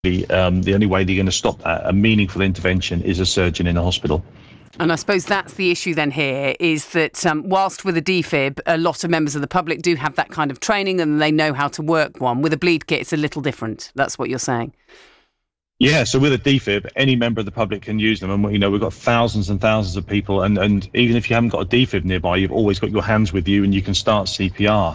the only way that you're going to stop that, a meaningful intervention, is a surgeon in a hospital. And I suppose that's the issue then here, is that whilst with a defib, a lot of members of the public do have that kind of training and they know how to work one. With a bleed kit, it's a little different. That's what you're saying. Yeah, so with a defib, any member of the public can use them. And, we've got thousands and thousands of people. And even if you haven't got a defib nearby, you've always got your hands with you and you can start CPR.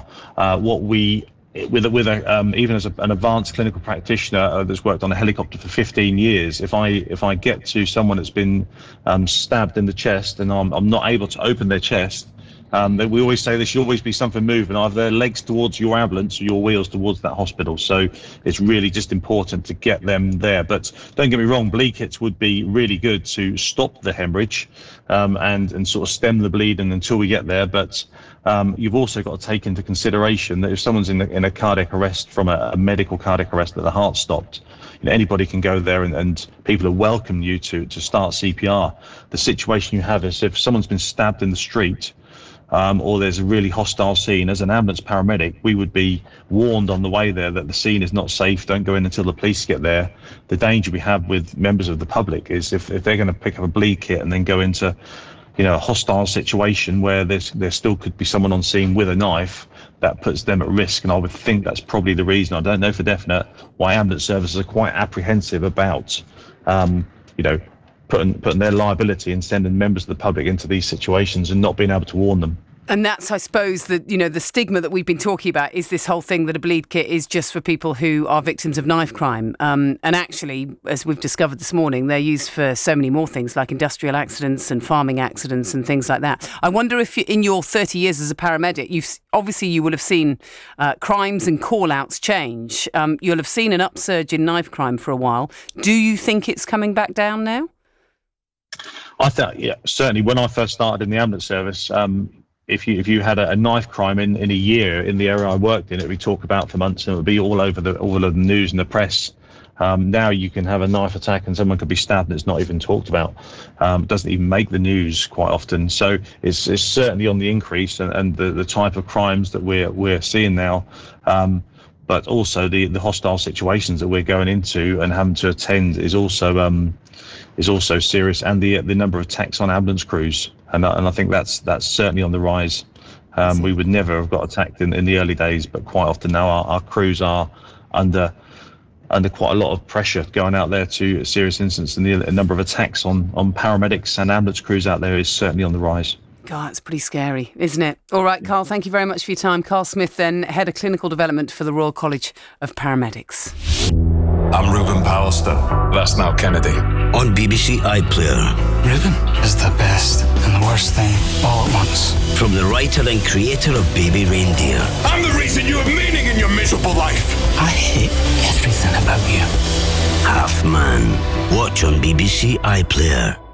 Even as an advanced clinical practitioner that's worked on a helicopter for 15 years, if I get to someone that's been stabbed in the chest and I'm not able to open their chest, we always say there should always be something moving, either their legs towards your ambulance or your wheels towards that hospital. So it's really just important to get them there. But don't get me wrong, bleed kits would be really good to stop the hemorrhage and sort of stem the bleeding until we get there. But you've also got to take into consideration that if someone's in a cardiac arrest from a medical cardiac arrest that the heart stopped, anybody can go there and people are welcome you to start CPR. The situation you have is if someone's been stabbed in the street, or there's a really hostile scene, as an ambulance paramedic, we would be warned on the way there that the scene is not safe, don't go in until the police get there. The danger we have with members of the public is if they're going to pick up a bleed kit and then go into a hostile situation where there still could be someone on scene with a knife, that puts them at risk. And I would think that's probably the reason, I don't know for definite, why ambulance services are quite apprehensive about putting their liability and sending members of the public into these situations and not being able to warn them. And that's, I suppose, the stigma that we've been talking about is this whole thing that a bleed kit is just for people who are victims of knife crime. And actually, as we've discovered this morning, they're used for so many more things, like industrial accidents and farming accidents and things like that. I wonder if in your 30 years as a paramedic, you will have seen crimes and call-outs change. You'll have seen an upsurge in knife crime for a while. Do you think it's coming back down now? I thought, yeah, certainly when I first started in the ambulance service, if you had a knife crime in a year in the area I worked in, it would be talked about for months and it would be all over the news and the press. Now you can have a knife attack and someone could be stabbed and it's not even talked about. It doesn't even make the news quite often. So it's certainly on the increase and the type of crimes that we're seeing now. But also the hostile situations that we're going into and having to attend is also serious, and the number of attacks on ambulance crews, and I think that's certainly on the rise. We would never have got attacked in the early days, but quite often now our crews are under quite a lot of pressure going out there to serious incidents, and the number of attacks on paramedics and ambulance crews out there is certainly on the rise. God, it's pretty scary, isn't it? All right, Carl, thank you very much for your time. Carl Smith, then, Head of Clinical Development for the Royal College of Paramedics. I'm Ruben Pallister. That's Nat Kennedy. On BBC iPlayer. Ruben is the best and the worst thing all at once. From the writer and creator of Baby Reindeer. I'm the reason you have meaning in your miserable life. I hate everything about you. Half Man. Watch on BBC iPlayer.